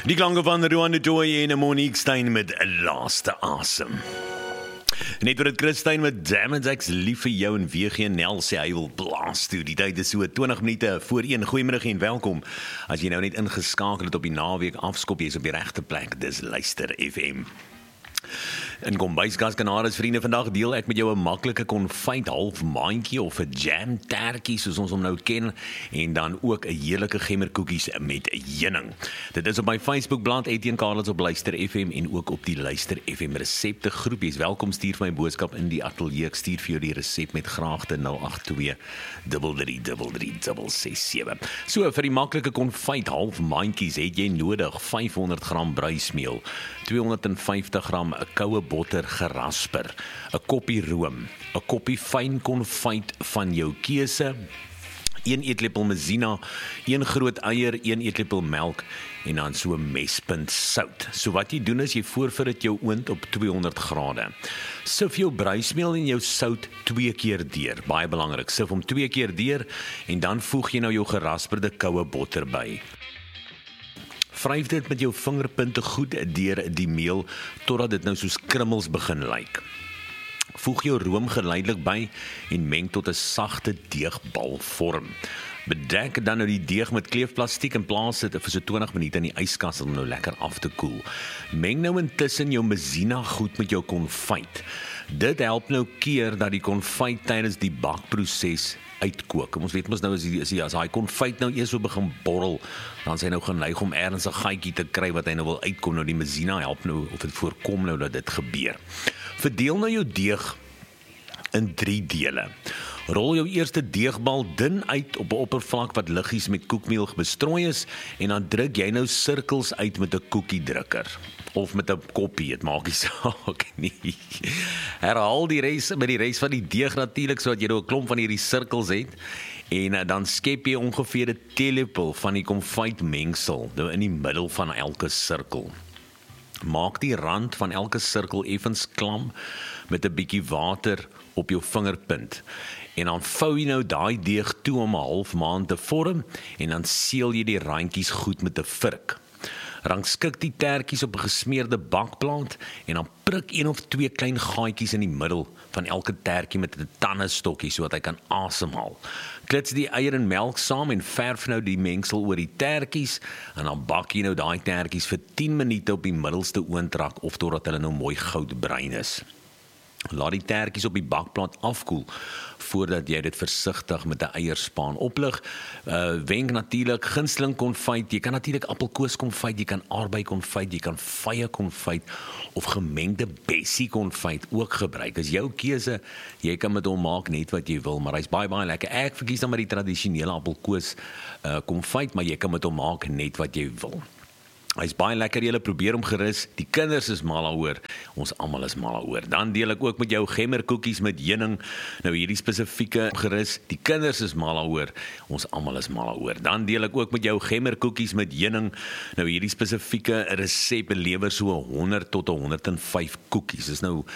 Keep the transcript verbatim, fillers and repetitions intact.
Die klanke van Roan de Toy en Monique Stein met Laaste Asem. Net oor het Christine met Damn, ek's lief vir jou en W G Nel sê hy wil blaas toe. Die tyd is so twintig minute voor een. Goeiemiddag en welkom. As jy nou net ingeskakel het op die naweek afskop, jy is op die regte plek. Dis Luister F M. In Kombuiskas Kanaris vriende, vandag deel ek met jou 'n maklike konfyt half maandjie of 'n jam tertjie soos ons hom nou ken, en dan ook 'n heerlike gemmerkoekies met heuning. Dit is op my Facebookblad Etienne Carlos op Luister F M en ook op die Luister F M resepte groep. Jy's welkom, stuur vir my boodskap in die ateljee. Ek stuur vir jou die resep met graagte nul agt twee drie drie drie drie ses ses sewe. So vir die maklike konfyt half maandjies het jy nodig vyfhonderd gram bruismeel, tweehonderdvyftig gram 'n koue botter gerasper, 'n koppie room, 'n koppie fyn konfyt van jou keuse, een eetlepel mesina, een groot eier, een eetlepel melk en dan so 'n mespunt sout. So wat jy doen is jy voorvir dit jou oond op tweehonderd grade. Sif jou bruismeel en jou sout twee keer deur. Baie belangrik, sif hom twee keer deur en dan voeg jy nou jou gerasperde koue botter by. Vryf dit met jou vingerpunte goed deur die meel totdat dit nou soos krummels begin lyk. Voeg jou room geleidelik by en meng tot 'n sagte deegbal vorm. Bedek dan nou die deeg met kleefplastiek en plaas dit vir so twintig minute in die yskas om nou lekker af te koel. Meng nou intussen jou mesina goed met jou konfyt. Dit help nou keer dat die konfyt tydens die bakproses uitkook. Ons weet mos nou as die, as die, as hy konfyt nou eers so begin borrel, dan is hy nou geneig om ergens 'n gaatjie te kry wat hy nou wil uitkom. Nou die mesina help nou of dit voorkom nou dat dit gebeur. Verdeel nou jou deeg in drie dele. Rol jou eerste deegbal dun uit op 'n oppervlak wat liggies met koekmeel bestrooi is en dan druk jy nou sirkels uit met 'n koekiedrukker of met 'n koppie, dit maak nie saak nie. Herhaal die res met die res van die deeg natuurlik sodat jy nou 'n klomp van hierdie sirkels het en dan skep jy ongeveer 'n teelepel van die konfytmengsel nou in die middel van elke sirkel. Maak die rand van elke sirkel effens klam met 'n bietjie water op jou vingerpunt. En dan vou jy nou daai deeg toe om 'n half maand te vorm en dan seël jy die randjies goed met 'n vurk. Rangskik die tertjies op 'n gesmeerde bakplaat en dan prik een of twee klein gaatjies in die middel van elke tertjie met 'n tandestokkie sodat hy kan asemhaal. Klits die eier en melk saam en verf nou die mengsel oor die tertjies en dan bak jy nou daai tertjies vir tien minute op die middelste oondrak of totdat hulle nou mooi goudbruin is. Laat die tertjies op die bakplaat afkoel voordat jy dit versigtig met 'n eierspaan oplig. Uh, wenk natuurlik gunsteling konfyt. Jy kan natuurlik appelkoos konfyt, jy kan aardbei konfyt, jy kan vye konfyt of gemengde bessie konfyt ook gebruik. Dis jou keuse. Jy kan met hom maak net wat jy wil, maar hy's baie baie lekker. Ek verkies dan maar die tradisionele appelkoos uh, konfyt, maar jy kan met hom maak net wat jy wil. Hy's baie lekker, julle probeer hom gerus. Die kinders is mal daaroor. Ons almal is mal daaroor. Dan deel ek ook met jou gemmerkoekies met heuning. Nou hierdie spesifieke gerus. Die kinders is mal daaroor. Ons almal is mal daaroor. Dan deel ek ook met jou gemmerkoekies met heuning. Nou hierdie spesifieke resep lewer so honderd tot honderd en vyf koekies. Dis nou